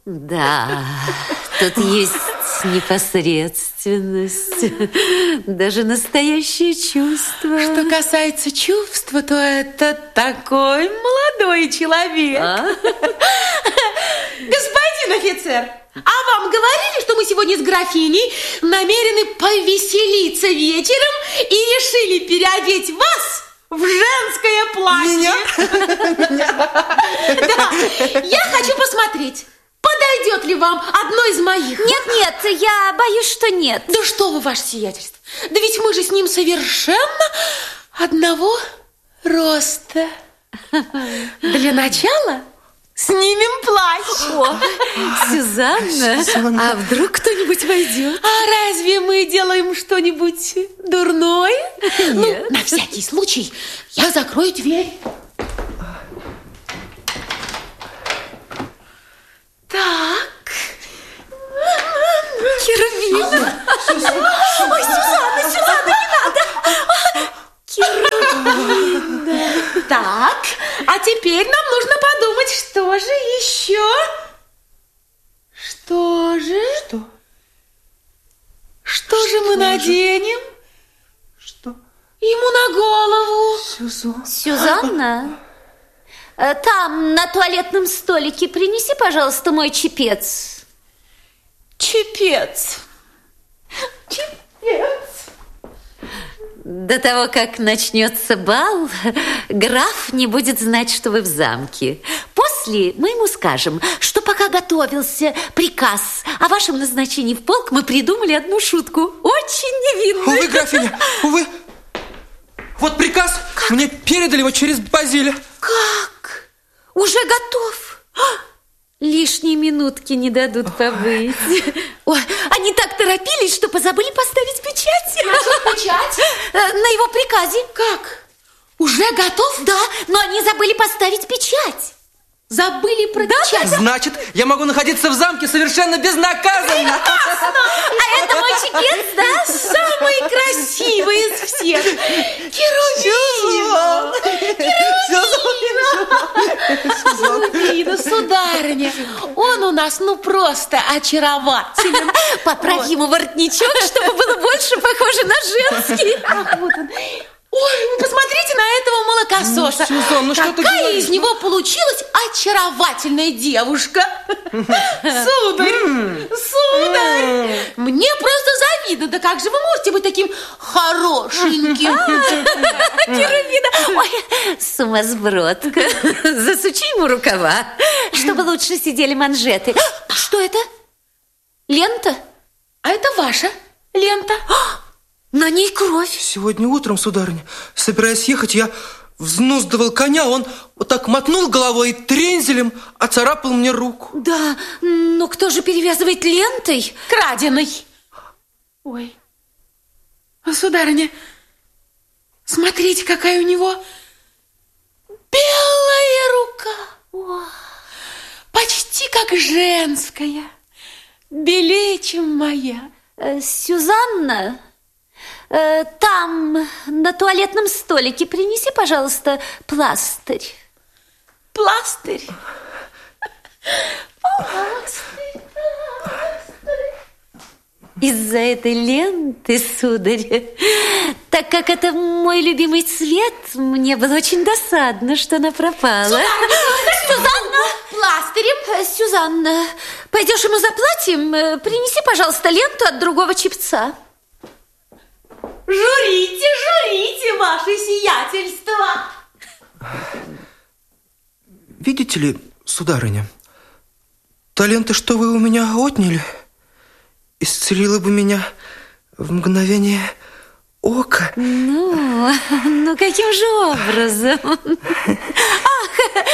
Да, тут есть непосредственность, даже настоящее чувство. Что касается чувства, то это такой молодой человек. Господин офицер, а вам говорили, что мы сегодня с графиней намерены повеселиться вечером и решили переодеть вас в женское платье? Меня? Да, я хочу посмотреть, подойдет ли вам одно из моих. Нет, я боюсь, что нет. Да что вы, ваше сиятельство, да ведь мы же с ним совершенно одного роста. Для начала снимем плащ. О, Сюзанна, а вдруг кто-нибудь войдет? А разве мы делаем что-нибудь дурное? Нет. Ну, на всякий случай я закрою дверь. Так. Кервина. Ой, Сюзанна, не надо. Кервина. Так, а теперь нам нужно подумать, что же еще? Что же? Что же мы наденем? Что? Ему на голову. Сюзанна, там на туалетном столике принеси, пожалуйста, мой чепец. Чепец. До того, как начнется бал, граф не будет знать, что вы в замке. После мы ему скажем, что пока готовился приказ о вашем назначении в полк, мы придумали одну шутку, очень невинную. Увы, графиня, увы. Вот приказ, мне передали его через Базиля. Как? Уже готов? Лишние минутки не дадут побыть. Ой, они так торопились, что позабыли поставить печать. Печать? На его приказе. Как? Уже готов? Да, но они забыли поставить печать. Забыли про печать? Значит, я могу находиться в замке совершенно безнаказанно. А это мой чепец, да? Самый красивый из всех. Керувина, сударыня, он у нас просто очарователен. Поправь ему воротничок, чтобы было больше похоже на женский. Ах, вот он. Ой, посмотрите на этого молокососа. Сюзан, ну что ты Какая говоришь? из него получилась очаровательная девушка. Сударь, мне просто завидно. Да как же вы можете быть таким хорошеньким? Керувина, ой, сумасбродка. Засучи ему рукава, чтобы лучше сидели манжеты. Что это? Лента? А это ваша лента. На ней кровь. Сегодня утром, сударыня, собираясь ехать, я взнуздывал коня, он вот так мотнул головой и трензелем оцарапал мне руку. Да, но кто же перевязывает лентой? Краденой. Ой, сударыня, смотрите, какая у него белая рука. О, почти как женская, белее, чем моя. Сюзанна, там на туалетном столике принеси, пожалуйста, пластырь. Пластырь? Из-за этой ленты, сударь, так как это мой любимый цвет, мне было очень досадно, что она пропала. Сюзанна! Пластырем? Сюзанна, пойдешь ему за платьем? Принеси, пожалуйста, ленту от другого чепца. Журите, ваше сиятельство! Видите ли, сударыня, та лента, что вы у меня отняли, исцелила бы меня в мгновение ока. Ну, каким же образом? Ах,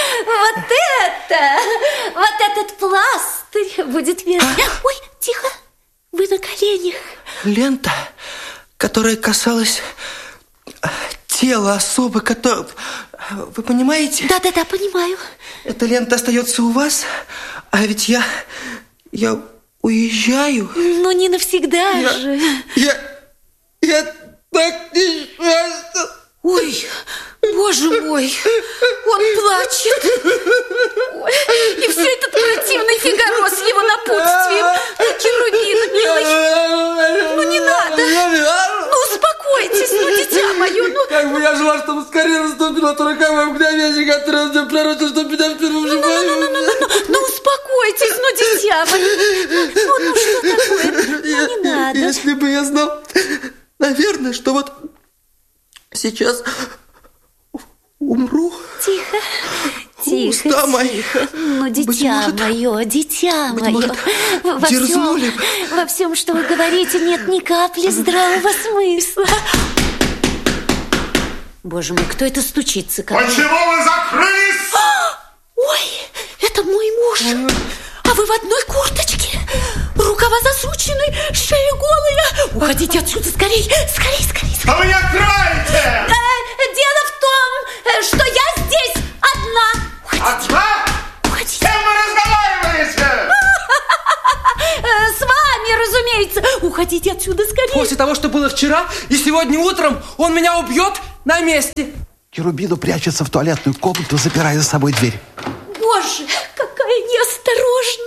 вот этот пластырь будет верный. Ой, тихо, вы на коленях. Лента, которая касалась тела особы, которая... Вы понимаете? Да, понимаю. Эта лента остается у вас, а ведь я уезжаю. Но не навсегда же. Я так несчастен. Ой, боже мой, он плачет. Ой, и все этот противный Фигаро с его вот роковое мгновение, которое мне пророчил, что меня в первом же бою. Ну, успокойтесь, дитя мое. Ну, что такое? Не надо. Если бы я знал, наверное, что вот сейчас умру. Тихо, Уста мои. Ну, дитя мое, во всем, что вы говорите, нет ни капли здравого смысла. Боже мой, кто это стучится? Почему вы закрылись? Ой, это мой муж. А вы в одной курточке. Рукава засучены, шея голая. Уходите отсюда скорей. А вы не откроете! Дело в том, что я здесь одна. Одна? Уходите. С кем вы разговариваете? С вами, разумеется. Уходите отсюда скорее. После того, что было вчера, и сегодня утром он меня убьет на месте. Черубину прячется в туалетную комнату, запирая за собой дверь. Боже,